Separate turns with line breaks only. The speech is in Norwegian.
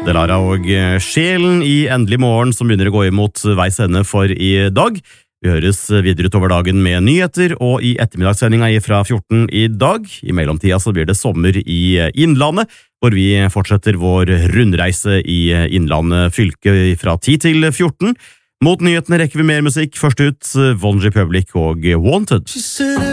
Delara og Sjelen i Endelig morgen som begynner å gå imot veis ende for i dag. Vi høres videre utover dagen med nyheter, og i ettermiddagssendinga fra 14 i dag. I mellomtida så blir det sommer i Innlandet, hvor vi fortsetter vår rundreise i Innlandet fylke fra 10 til 14. Mot nyhetene rekker vi mer musikk. Først ut One Republic og Wanted.